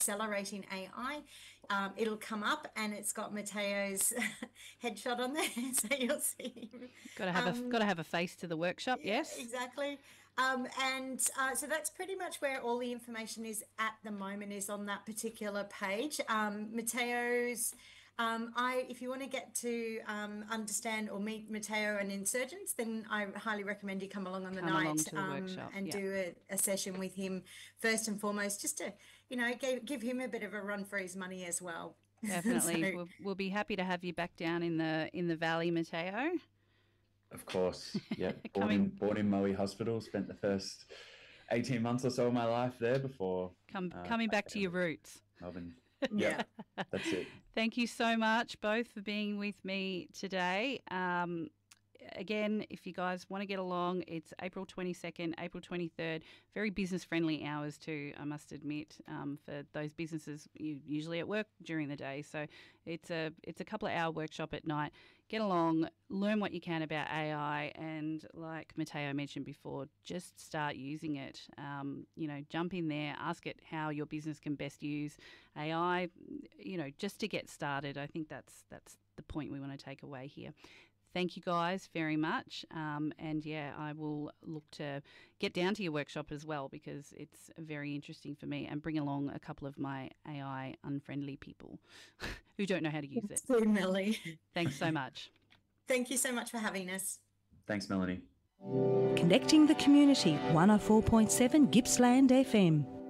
Accelerating AI. It'll come up and it's got Mateo's headshot on there, so you'll see him. Got to have a face to the workshop. Yeah, Yes. exactly. So that's pretty much where all the information is at the moment, is on that particular page. Mateo's, if you want to get to understand or meet Mateo and Insurgents, then I highly recommend you come along on the Come along night, to the workshop. and Yeah. do a session with him first and foremost, just to, give him a bit of a run for his money as well. Definitely. So, We'll be happy to have you back down in the valley, Mateo. Of course, yeah. Coming- Born in Moe Hospital, spent the first 18 months or so of my life there before Coming back to your roots. Melbourne. yeah. That's it. Thank you so much both for being with me today. Again, if you guys want to get along, it's April 22nd, April 23rd. Very business-friendly hours too, I must admit, for those businesses usually at work during the day. So it's a couple of hour workshop at night. Get along, learn what you can about AI, and like Mateo mentioned before, just start using it. Jump in there, ask it how your business can best use AI. Just to get started. I think that's the point we want to take away here. Thank you guys very much. I will look to get down to your workshop as well, because it's very interesting for me, and bring along a couple of my AI unfriendly people who don't know how to use it. So, Melly. Thanks so much. Thank you so much for having us. Thanks, Melanie. Connecting the community, 104.7 Gippsland FM.